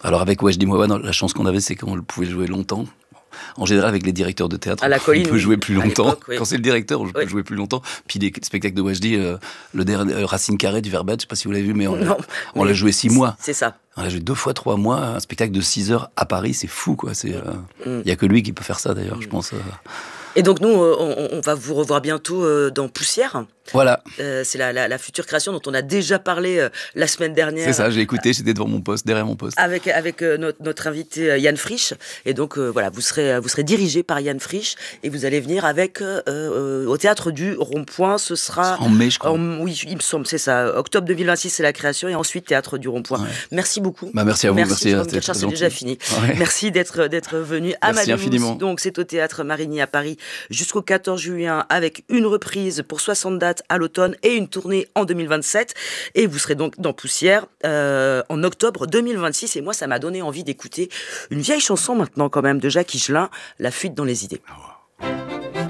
Alors avec Wajdi Mouawad, la chance qu'on avait, c'est qu'on pouvait jouer longtemps. En général, avec les directeurs de théâtre, À la Colline, on peut jouer plus longtemps. oui. Quand c'est le directeur, on peut jouer plus longtemps. Puis les spectacles de Wajdi, le dernier Racine Carrée du Verbal, je sais pas si vous l'avez vu, mais on l'a joué 6 mois. C'est ça. On l'a joué 2 fois 3 mois, un spectacle de 6 heures à Paris, c'est fou, quoi. Il y a que lui qui peut faire ça, d'ailleurs, je pense. Et donc nous, on va vous revoir bientôt dans Poussière. Voilà. C'est la future création dont on a déjà parlé la semaine dernière. C'est ça, j'ai écouté, j'étais derrière mon poste. Avec notre invité Yann Frisch. Et donc voilà, vous serez dirigé par Yann Frisch et vous allez venir avec au Théâtre du Rond-Point. Ce sera en mai, je crois. Oui, il me semble, c'est ça. Octobre 2026, c'est la création et ensuite Théâtre du Rond-Point. Ouais. Merci beaucoup. Merci à vous. Merci c'est déjà fini. Ouais. Merci d'être venu à Merci Madouce. infiniment. Donc c'est au Théâtre Marigny à Paris jusqu'au 14 juin avec une reprise pour 60 dates à l'automne et une tournée en 2027. Et vous serez donc dans Poussière en octobre 2026. Et moi, ça m'a donné envie d'écouter une vieille chanson maintenant quand même de Jacques Higelin, La fuite dans les idées.